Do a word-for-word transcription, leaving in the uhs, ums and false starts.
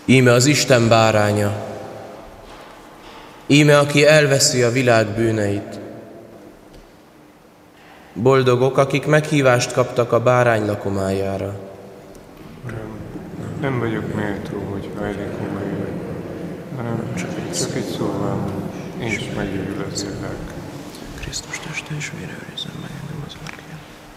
Íme az Isten báránya, íme aki elveszi a világ bűneit. Boldogok, akik meghívást kaptak a bárány lakomájára. Uram, nem vagyok méltó, hogy hajlékomba jöjj, hanem csak egy, csak egy szóval, és meggyógyul az világ. Krisztus teste és vére őrizem